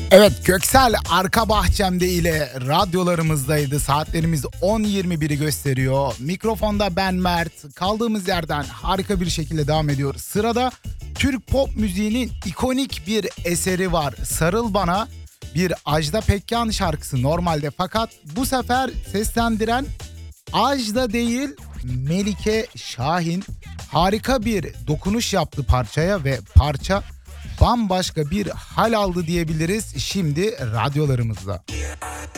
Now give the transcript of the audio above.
Evet, Köksal arka bahçemde ile radyolarımızdaydı. Saatlerimiz 10.21'i gösteriyor. Mikrofonda ben Mert. Kaldığımız yerden harika bir şekilde devam ediyoruz. Sırada Türk pop müziğinin ikonik bir eseri var. Sarıl Bana, bir Ajda Pekkan şarkısı normalde, fakat bu sefer seslendiren Ajda değil Melike Şahin. Harika bir dokunuş yaptı parçaya ve parça bambaşka bir hal aldı diyebiliriz şimdi radyolarımızda.